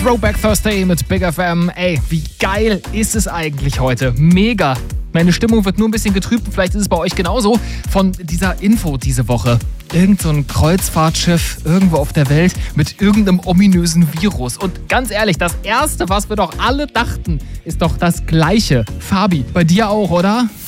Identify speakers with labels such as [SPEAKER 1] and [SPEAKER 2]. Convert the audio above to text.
[SPEAKER 1] Throwback Thursday mit Big FM. Ey, wie geil ist es eigentlich heute? Mega. Meine Stimmung wird nur ein bisschen getrübt, vielleicht ist es bei euch genauso, von dieser Info diese Woche. Irgend so ein Kreuzfahrtschiff irgendwo auf der Welt mit irgendeinem ominösen Virus. Und ganz ehrlich, das Erste, was wir doch alle dachten, ist doch das Gleiche. Fabi, bei dir auch, oder?